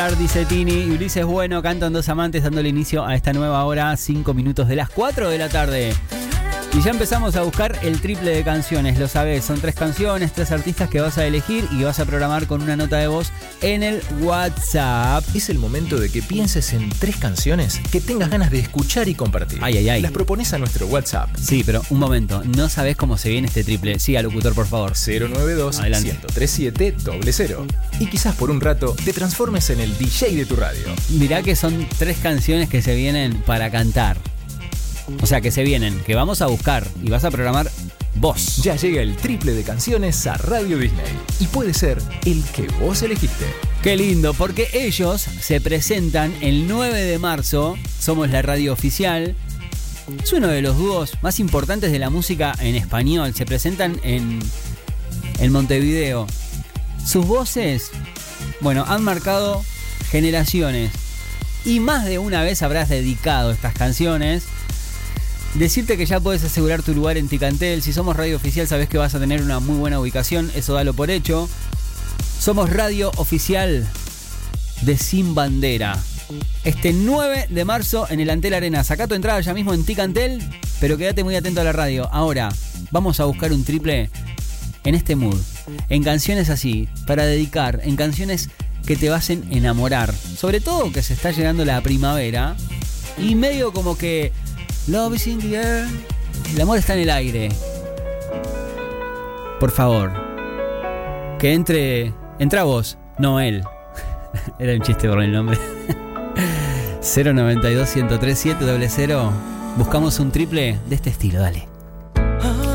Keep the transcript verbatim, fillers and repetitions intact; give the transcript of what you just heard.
Dice Tini, y Ulises Bueno cantan Dos Amantes dándole inicio a esta nueva hora, cinco minutos de las cuatro de la tarde. Y ya empezamos a buscar el triple de canciones, lo sabés, son tres canciones, tres artistas que vas a elegir y vas a programar con una nota de voz en el WhatsApp. Es el momento de que pienses en tres canciones que tengas ganas de escuchar y compartir. Ay, ay, ay. Las propones a nuestro WhatsApp. Sí, pero un momento, no sabés cómo se viene este triple. Siga, locutor, por favor. cero nueve dos, uno cero tres siete, cero cero. Y quizás por un rato te transformes en el D J de tu radio. Mirá que son tres canciones que se vienen para cantar. O sea, que se vienen, que vamos a buscar y vas a programar vos. Ya llega el triple de canciones a Radio Disney y puede ser el que vos elegiste. Qué lindo, porque ellos se presentan el nueve de marzo, somos la radio oficial. Es uno de los dúos más importantes de la música en español, se presentan en, en Montevideo. Sus voces, bueno, han marcado generaciones y más de una vez habrás dedicado estas canciones. Decirte que ya puedes asegurar tu lugar en Ticantel. Si somos radio oficial sabés que vas a tener una muy buena ubicación, eso dalo por hecho. Somos radio oficial de Sin Bandera. Este nueve de marzo en el Antel Arena. Sacá tu entrada ya mismo en Ticantel, pero quédate muy atento a la radio. Ahora, vamos a buscar un triple en este mood, en canciones así, para dedicar, en canciones que te hacen enamorar. Sobre todo que se está llegando la primavera y medio como que Love is in the air. El amor está en el aire. Por favor, que entre. Entra vos, no él. Era un chiste por el nombre. cero nueve dos, uno cero tres siete, cero cero. Buscamos un triple de este estilo, dale.